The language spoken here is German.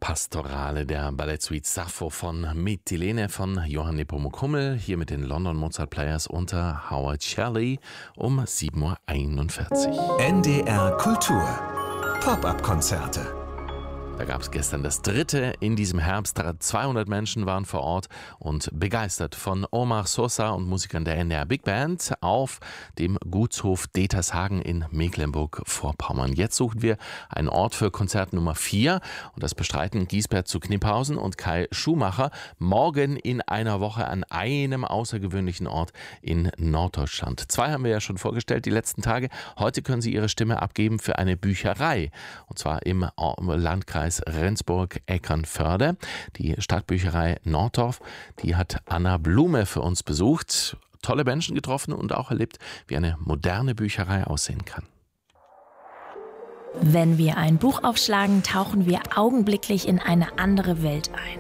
Pastorale der Ballettsuite Sappho von Mytilene von Johann Nepomuk Hummel, hier mit den London Mozart Players unter Howard Shelley um 7:41 Uhr. NDR Kultur Pop-up-Konzerte. Da gab es gestern das dritte in diesem Herbst. 200 Menschen waren vor Ort und begeistert von Omar Sosa und Musikern der NDR Big Band auf dem Gutshof Detershagen in Mecklenburg-Vorpommern. Jetzt suchen wir einen Ort für Konzert Nummer 4 und das bestreiten Giesbert zu Kniphausen und Kai Schumacher morgen in einer Woche an einem außergewöhnlichen Ort in Norddeutschland. 2 haben wir ja schon vorgestellt die letzten Tage. Heute können Sie Ihre Stimme abgeben für eine Bücherei und zwar im Landkreis Rendsburg-Eckernförde. Die Stadtbücherei Nordorf, die hat Anna Blume für uns besucht, tolle Menschen getroffen und auch erlebt, wie eine moderne Bücherei aussehen kann. Wenn wir ein Buch aufschlagen, tauchen wir augenblicklich in eine andere Welt ein.